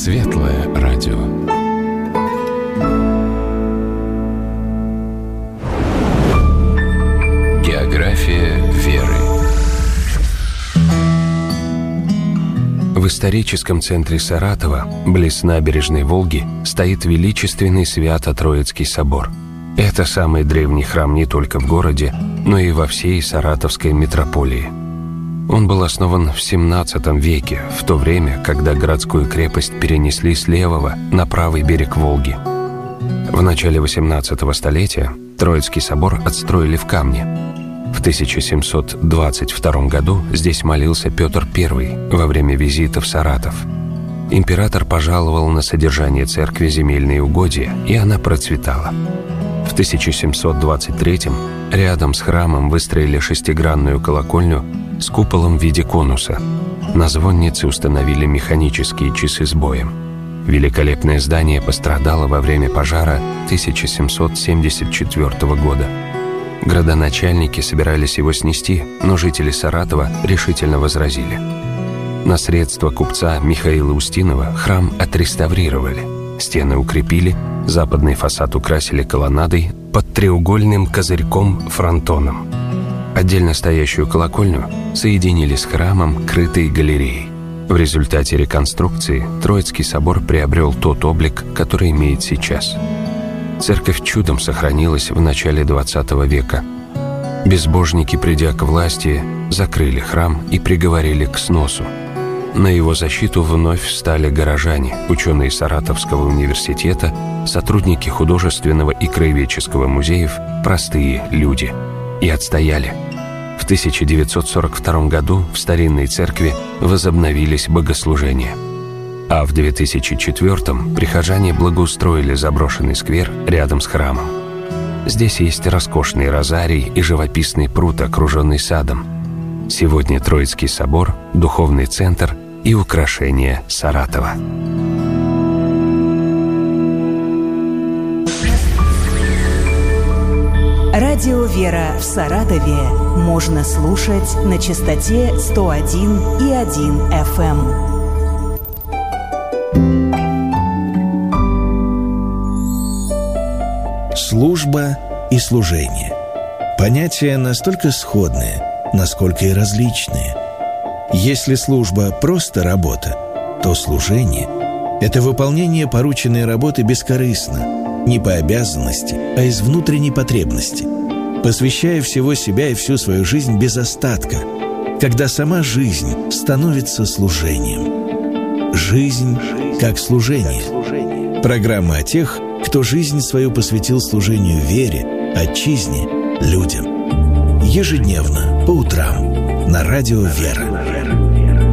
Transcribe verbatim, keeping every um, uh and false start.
Светлое радио. География веры. В историческом центре Саратова, близ набережной Волги, стоит величественный Свято-Троицкий собор. Это самый древний храм не только в городе, но и во всей саратовской метрополии. Он был основан в семнадцатом веке, в то время, когда городскую крепость перенесли с левого на правый берег Волги. В начале восемнадцатого столетия Троицкий собор отстроили в камне. В тысяча семьсот двадцать втором году здесь молился Петр Первый во время визита в Саратов. Император пожаловал на содержание церкви земельные угодья, и она процветала. В тысяча семьсот двадцать третьем рядом с храмом выстроили шестигранную колокольню с куполом в виде конуса. На звоннице установили механические часы с боем. Великолепное здание пострадало во время пожара тысяча семьсот семьдесят четвёртого года. Градоначальники собирались его снести, но жители Саратова решительно возразили. На средства купца Михаила Устинова храм отреставрировали. Стены укрепили, западный фасад украсили колоннадой под треугольным козырьком-фронтоном. Отдельно стоящую колокольню соединили с храмом крытой галереей. В результате реконструкции Троицкий собор приобрел тот облик, который имеет сейчас. Церковь чудом сохранилась в начале двадцатого века. Безбожники, придя к власти, закрыли храм и приговорили к сносу. На его защиту вновь встали горожане, ученые Саратовского университета, сотрудники художественного и краеведческого музеев, простые люди. И отстояли. В тысяча девятьсот сорок втором году в старинной церкви возобновились богослужения. А в две тысячи четвёртом прихожане благоустроили заброшенный сквер рядом с храмом. Здесь есть роскошный розарий и живописный пруд, окруженный садом. Сегодня Троицкий собор – духовный центр и украшение Саратова. Радио «Вера» в Саратове можно слушать на частоте сто один и один эф эм. Служба и служение – понятия настолько сходные, насколько и различные. Если служба – просто работа, то служение – это выполнение порученной работы бескорыстно, не по обязанности, а из внутренней потребности, посвящая всего себя и всю свою жизнь без остатка, когда сама жизнь становится служением. Жизнь как служение. Программа о тех, кто жизнь свою посвятил служению вере, отчизне, людям. Ежедневно, по утрам, на радио «Вера».